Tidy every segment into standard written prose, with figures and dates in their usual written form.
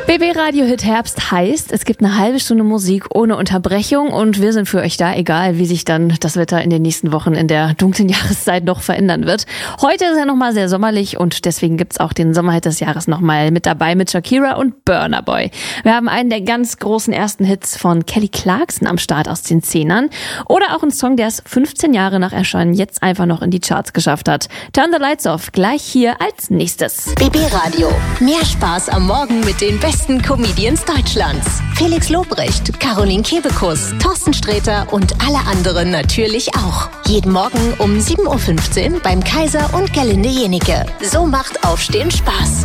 BB Radio Hit Herbst heißt, es gibt eine halbe Stunde Musik ohne Unterbrechung und wir sind für euch da, egal wie sich dann das Wetter in den nächsten Wochen in der dunklen Jahreszeit noch verändern wird. Heute ist ja nochmal sehr sommerlich und deswegen gibt's auch den Sommerhit des Jahres nochmal mit dabei mit Shakira und Burna Boy. Wir haben einen der ganz großen ersten Hits von Kelly Clarkson am Start aus den 10ern oder auch einen Song, der es 15 Jahre nach Erscheinen jetzt einfach noch in die Charts geschafft hat. Turn the Lights Off, gleich hier als nächstes. BB Radio. Mehr Spaß am Morgen mit den besten Comedians Deutschlands. Felix Lobrecht, Caroline Kebekus, Thorsten Sträter und alle anderen natürlich auch. Jeden Morgen um 7.15 Uhr beim Kaiser und Gerlinde Jenike. So macht Aufstehen Spaß.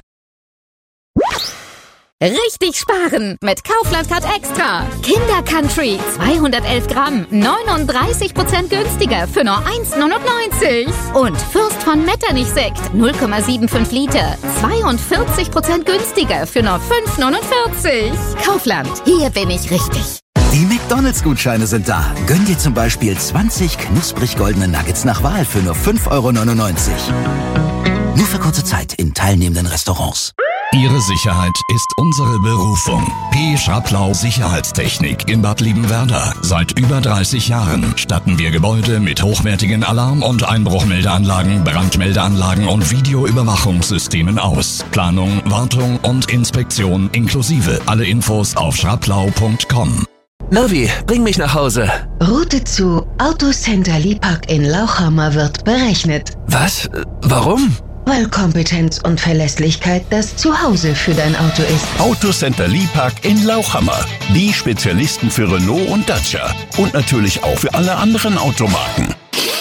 Richtig sparen mit Kaufland Card Extra. Kinder Country 211 Gramm, 39% günstiger für nur 1,99. Und Fürst von Metternich Sekt 0,75 Liter, 42% günstiger für nur 5,49. Kaufland, hier bin ich richtig. Die McDonalds-Gutscheine sind da. Gönn dir zum Beispiel 20 knusprig goldene Nuggets nach Wahl für nur 5,99 €. Nur für kurze Zeit in teilnehmenden Restaurants. Ihre Sicherheit ist unsere Berufung. P. Schraplau Sicherheitstechnik in Bad Liebenwerda. Seit über 30 Jahren statten wir Gebäude mit hochwertigen Alarm- und Einbruchmeldeanlagen, Brandmeldeanlagen und Videoüberwachungssystemen aus. Planung, Wartung und Inspektion inklusive. Alle Infos auf schraplau.com. Navi, bring mich nach Hause. Route zu Autocenter Liebhack in Lauchhammer wird berechnet. Was? Warum? Weil Kompetenz und Verlässlichkeit das Zuhause für dein Auto ist. Autocenter Liebhack in Lauchhammer. Die Spezialisten für Renault und Dacia. Und natürlich auch für alle anderen Automarken.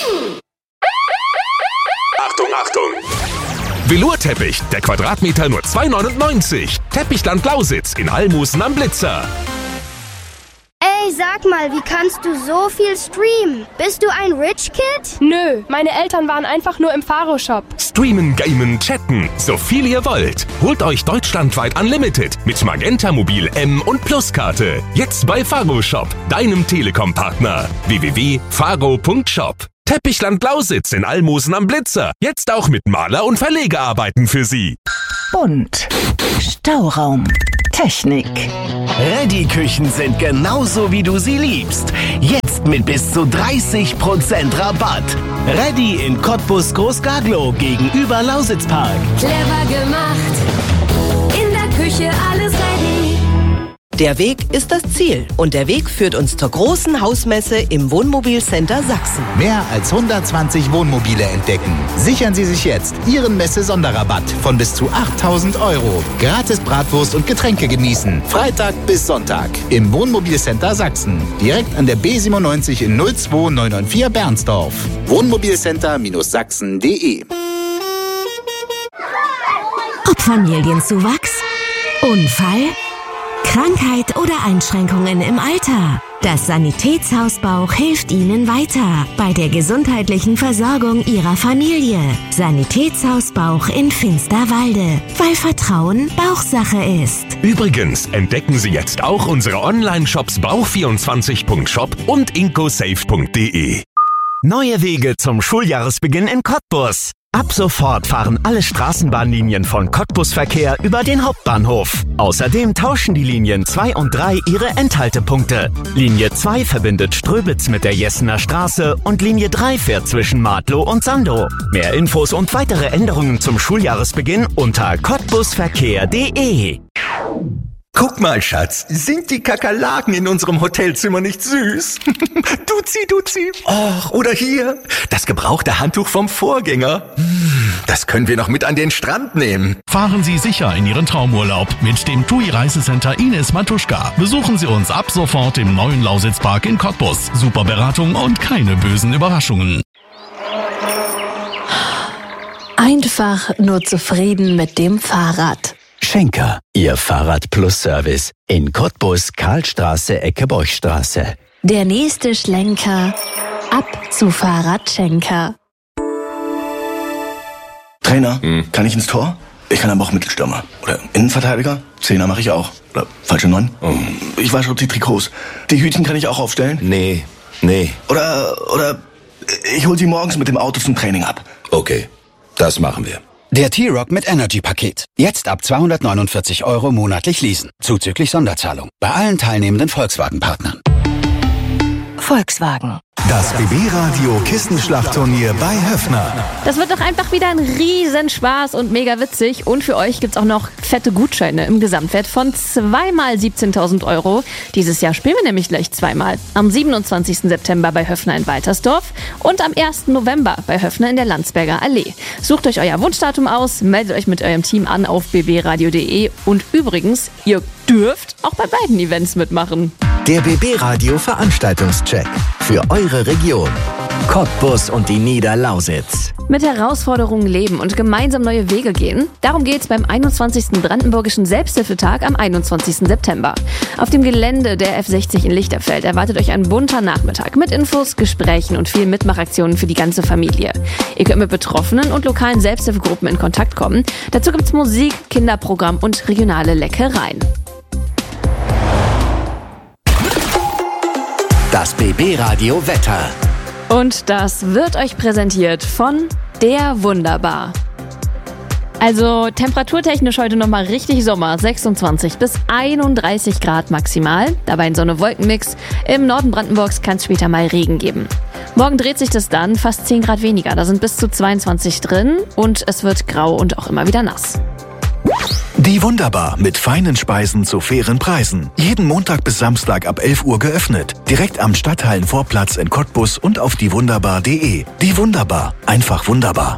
Achtung, Achtung! Velourteppich, der Quadratmeter nur 2,99. Teppichland Lausitz in Almusen am Blitzer. Ey, sag mal, wie kannst du so viel streamen? Bist du ein Rich Kid? Nö, meine Eltern waren einfach nur im Faro-Shop. Streamen, gamen, chatten, so viel ihr wollt. Holt euch deutschlandweit Unlimited mit Magenta Mobil M und Plus-Karte. Jetzt bei Faro-Shop, deinem Telekom-Partner. www.faro.shop. Teppichland Lausitz in Almosen am Blitzer. Jetzt auch mit Maler- und Verlegearbeiten für Sie. Bunt. Stauraum. Technik. Reddy-Küchen sind genauso, wie du sie liebst. Jetzt mit bis zu 30% Rabatt. Reddy in Cottbus Großgaglow gegenüber Lausitzpark. Clever gemacht. In der Küche alles ready. Der Weg ist das Ziel und der Weg führt uns zur großen Hausmesse im Wohnmobilcenter Sachsen. Mehr als 120 Wohnmobile entdecken. Sichern Sie sich jetzt Ihren Messe-Sonderrabatt von bis zu 8.000 €. Gratis Bratwurst und Getränke genießen. Freitag bis Sonntag im Wohnmobilcenter Sachsen. Direkt an der B97 in 02994 Bernsdorf. Wohnmobilcenter-sachsen.de. Ob Familienzuwachs, Unfall, Krankheit oder Einschränkungen im Alter. Das Sanitätshaus Bauch hilft Ihnen weiter bei der gesundheitlichen Versorgung Ihrer Familie. Sanitätshaus Bauch in Finsterwalde, weil Vertrauen Bauchsache ist. Übrigens entdecken Sie jetzt auch unsere Online-Shops bauch24.shop und incosafe.de. Neue Wege zum Schuljahresbeginn in Cottbus. Ab sofort fahren alle Straßenbahnlinien von Cottbus-Verkehr über den Hauptbahnhof. Außerdem tauschen die Linien 2 und 3 ihre Endhaltepunkte. Linie 2 verbindet Ströbitz mit der Jessener Straße und Linie 3 fährt zwischen Martlow und Sandow. Mehr Infos und weitere Änderungen zum Schuljahresbeginn unter cottbusverkehr.de. Guck mal, Schatz, sind die Kakerlaken in unserem Hotelzimmer nicht süß? Duzi. Och, oder hier, das gebrauchte Handtuch vom Vorgänger. Das können wir noch mit an den Strand nehmen. Fahren Sie sicher in Ihren Traumurlaub mit dem TUI Reisecenter Ines Matuschka. Besuchen Sie uns ab sofort im neuen Lausitzpark in Cottbus. Super Beratung und keine bösen Überraschungen. Einfach nur zufrieden mit dem Fahrrad. Schenker, Ihr Fahrrad-Plus-Service in Cottbus, Karlstraße, Ecke Borchstraße. Der nächste Schlenker, ab zu Fahrradschenker. Trainer, kann ich ins Tor? Ich kann aber auch Mittelstürmer. Oder Innenverteidiger? Zehner mache ich auch. Oder falsche 9? Ich wasche die Trikots. Die Hütchen kann ich auch aufstellen? Nee. Oder ich hol sie morgens mit dem Auto zum Training ab. Okay, das machen wir. Der T-Roc mit Energy-Paket. Jetzt ab 249 € monatlich leasen. Zuzüglich Sonderzahlung. Bei allen teilnehmenden Volkswagen-Partnern. Volkswagen. Das BB-Radio Kissenschlachtturnier bei Höffner. Das wird doch einfach wieder ein Riesenspaß und mega witzig. Und für euch gibt's auch noch fette Gutscheine im Gesamtwert von 2 mal 17.000 €. Dieses Jahr spielen wir nämlich gleich zweimal. Am 27. September bei Höffner in Waltersdorf und am 1. November bei Höffner in der Landsberger Allee. Sucht euch euer Wunschdatum aus, meldet euch mit eurem Team an auf bbradio.de. Und übrigens, ihr dürft auch bei beiden Events mitmachen. Der BB-Radio Veranstaltungscheck für eure Region. Cottbus und die Niederlausitz. Mit Herausforderungen leben und gemeinsam neue Wege gehen. Darum geht's beim 21. Brandenburgischen Selbsthilfetag am 21. September. Auf dem Gelände der F60 in Lichterfeld erwartet euch ein bunter Nachmittag mit Infos, Gesprächen und vielen Mitmachaktionen für die ganze Familie. Ihr könnt mit Betroffenen und lokalen Selbsthilfegruppen in Kontakt kommen. Dazu gibt's Musik, Kinderprogramm und regionale Leckereien. Das BB-Radio Wetter. Und das wird euch präsentiert von der Wunderbar. Also temperaturtechnisch heute nochmal richtig Sommer, 26 bis 31 Grad maximal. Dabei ein Sonne-Wolken-Mix. Im Norden Brandenburgs kann es später mal Regen geben. Morgen dreht sich das dann, fast 10 Grad weniger. Da sind bis zu 22 drin und es wird grau und auch immer wieder nass. Die Wunderbar mit feinen Speisen zu fairen Preisen. Jeden Montag bis Samstag ab 11 Uhr geöffnet. Direkt am Stadthallenvorplatz in Cottbus und auf diewunderbar.de. Die Wunderbar. Einfach wunderbar.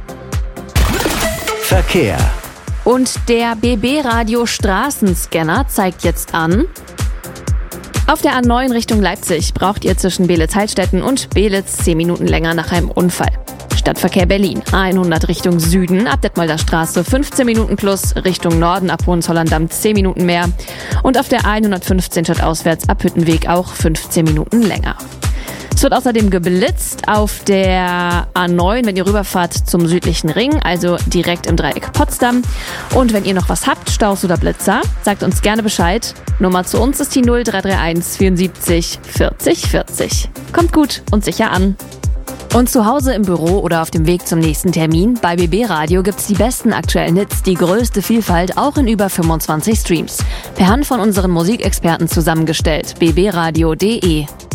Verkehr. Und der BB-Radio Straßenscanner zeigt jetzt an: Auf der A9 Richtung Leipzig braucht ihr zwischen Beelitz-Heilstätten und Beelitz 10 Minuten länger nach einem Unfall. Stadtverkehr Berlin, A100 Richtung Süden, ab Detmolder Straße 15 Minuten plus, Richtung Norden ab Hohenzollern-Damm 10 Minuten mehr. Und auf der A115 stadtauswärts ab Hüttenweg auch 15 Minuten länger. Es wird außerdem geblitzt auf der A9, wenn ihr rüberfahrt zum südlichen Ring, also direkt im Dreieck Potsdam. Und wenn ihr noch was habt, Staus oder Blitzer, sagt uns gerne Bescheid. Nummer zu uns ist die 0331 74 40 40. Kommt gut und sicher an. Und zu Hause im Büro oder auf dem Weg zum nächsten Termin, bei BB Radio gibt's die besten aktuellen Hits, die größte Vielfalt, auch in über 25 Streams. Per Hand von unseren Musikexperten zusammengestellt. bbradio.de